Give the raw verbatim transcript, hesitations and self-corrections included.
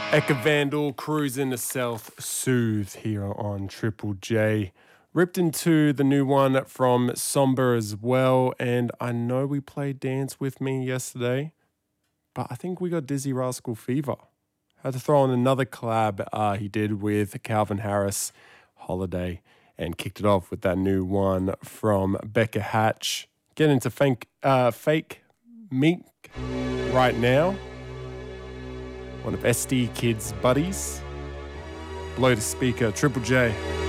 Eka Vandal cruising to South Soothe here on Triple J. Ripped into the new one from Somber as well. And I know we played Dance With Me yesterday, but I think we got Dizzy Rascal Fever. Had to throw on another collab uh, he did with Calvin Harris, Holiday, and kicked it off with that new one from Becca Hatch. Get into fake, uh, fake Mink right now. One of S D Kid's buddies. Below the speaker, Triple J.